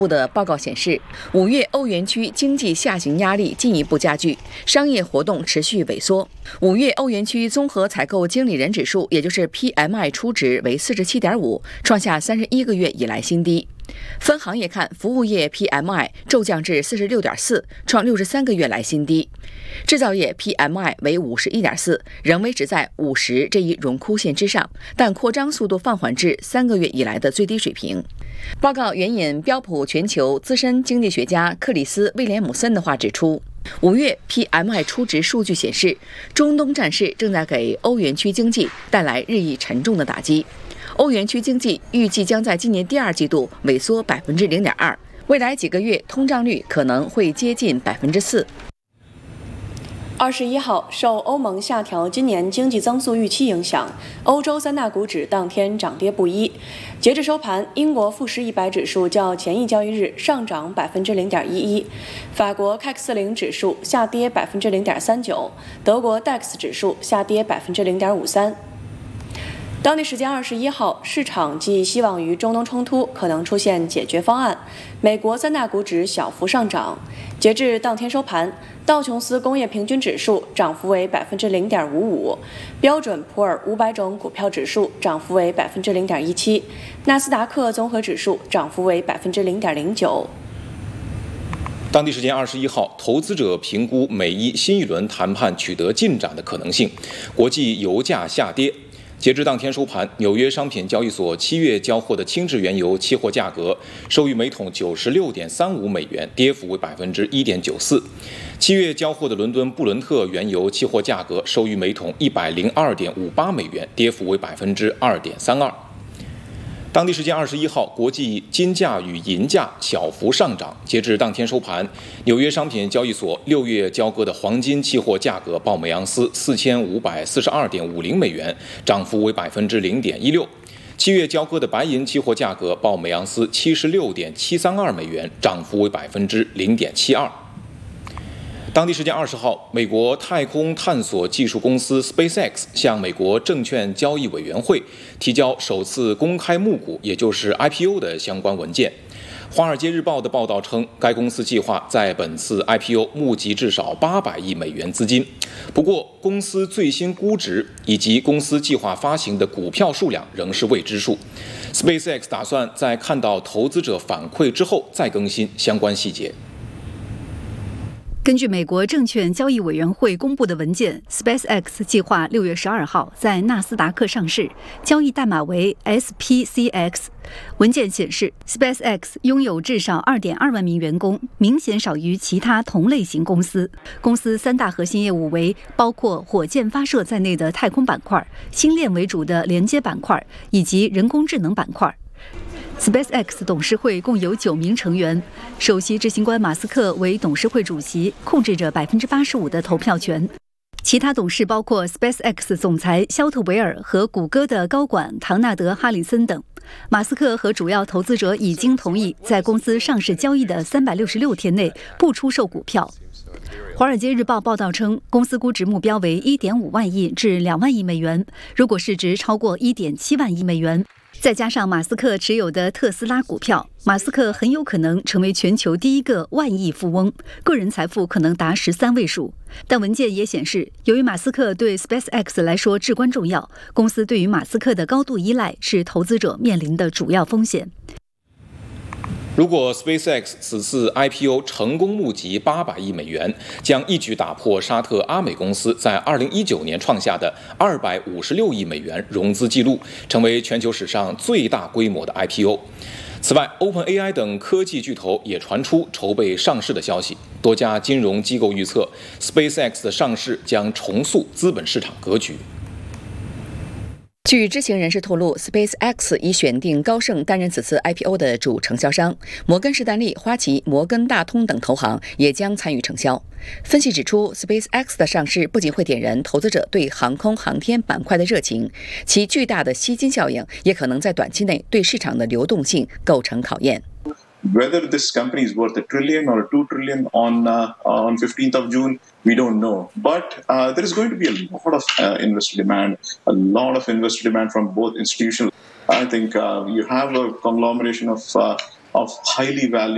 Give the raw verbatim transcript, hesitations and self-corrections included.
部的报告显示，五月欧元区经济下行压力进一步加剧，商业活动持续萎缩。五月欧元区综合采购经理人指数，也就是 P M I 初值为 四十七点五， 创下三十一个月以来新低。分行业看，服务业 P M I 骤降至 四十六点四， 创六十三个月来新低。制造业 P M I 为 五十一点四， 仍维持在五十这一荣枯线之上，但扩张速度放缓至三个月以来的最低水平。报告援引标普全球资深经济学家克里斯·威廉姆森的话指出，五月 P M I 初值数据显示，中东战事正在给欧元区经济带来日益沉重的打击。欧元区经济预计将在今年第二季度萎缩 百分之零点二， 未来几个月通胀率可能会接近 百分之四。 二十一号，受欧盟下调今年经济增速预期影响，欧洲三大股指当天涨跌不一。截至收盘，英国富时一百指数较前一交易日上涨 百分之零点一一， 法国 C A C 四十 指数下跌 百分之零点三九， 德国 D A X 指数下跌 百分之零点五三。当地时间二十一号，市场寄希望于中东冲突可能出现解决方案。美国三大股指小幅上涨，截至当天收盘，道琼斯工业平均指数涨幅为 百分之零点五五， 标准普尔五百种股票指数涨幅为 百分之零点一七， 纳斯达克综合指数涨幅为 百分之零点零九。 当地时间二十一号，投资者评估美伊新一轮谈判取得进展的可能性，国际油价下跌。截至当天收盘，纽约商品交易所七月交货的轻质原油期货价格收于每桶九十六点三五美元，跌幅为 百分之一点九四。七月交货的伦敦布伦特原油期货价格收于每桶一百零二点五八美元，跌幅为 百分之二点三二。当地时间二十一号，国际金价与银价小幅上涨。截至当天收盘，纽约商品交易所六月交割的黄金期货价格报每盎司四千五百四十二点五零美元，涨幅为 百分之零点一六。七月交割的白银期货价格报每盎司七十六点七三二美元，涨幅为 百分之零点七二。当地时间二十号，美国太空探索技术公司 SpaceX 向美国证券交易委员会提交首次公开募股，也就是 I P O 的相关文件。《华尔街日报》的报道称，该公司计划在本次 I P O 募集至少八百亿美元资金。不过，公司最新估值以及公司计划发行的股票数量仍是未知数。SpaceX 打算在看到投资者反馈之后再更新相关细节。 根据美国证券交易委员会公布的文件 ，SpaceX 计划六月十二号在纳斯达克上市，交易代码为 S P C X。文件显示 ，SpaceX 拥有至少 二点二万名员工，明显少于其他同类型公司。公司三大核心业务为包括火箭发射在内的太空板块、星链为主的连接板块以及人工智能板块。SpaceX 董事会共有九名成员，首席执行官马斯克为董事会主席，控制着 百分之八十五 的投票权。其他董事包括 SpaceX 总裁肖特维尔和谷歌的高管唐纳德·哈里森等。马斯克和主要投资者已经同意在公司上市交易的三百六十六天内不出售股票。《华尔街日报》报道称，公司估值目标为 一点五万亿至两万亿美元，如果市值超过 一点七万亿美元，再加上马斯克持有的特斯拉股票，马斯克很有可能成为全球第一个万亿富翁，个人财富可能达十三位数。但文件也显示，由于马斯克对 SpaceX 来说至关重要，公司对于马斯克的高度依赖是投资者面临的主要风险。 如果 SpaceX 此次 I P O 成功募集八百亿美元，将一举打破沙特阿美公司在二零一九年创下的二百五十六亿美元融资记录，成为全球史上最大规模的 I P O。此外 ，OpenAI 等科技巨头也传出筹备上市的消息。多家金融机构预测 ，SpaceX 的上市将重塑资本市场格局。 据知情人士透露 ，SpaceX 已选定高盛担任此次 I P O 的主承销商，摩根士丹利、花旗、摩根大通等投行也将参与承销。分析指出 ，SpaceX 的上市不仅会点燃投资者对航空航天板块的热情，其巨大的吸金效应也可能在短期内对市场的流动性构成考验。 Whether this company is worth a trillion or two trillion on uh, on fifteenth of June, we don't know. But uh, there is going to be a lot of uh, investor demand, a lot of investor demand from both institutional. I think uh, you have a conglomeration of uh, of highly valued